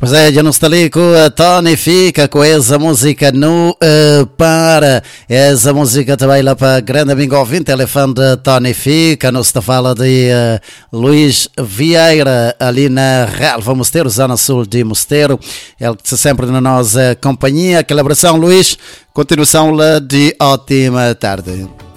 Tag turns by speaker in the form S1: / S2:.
S1: Pois é, já não está ali com a Tony Fica com essa música no para. Essa música também lá para grande amigo ouvinte, ele é fã de Tony Fica, não se fala de Luís Vieira, ali na Relva Mosteiro, zona sul de Mosteiro. Ele que está sempre na nossa companhia. Aquela abração, Luís. Continuação lá de ótima tarde.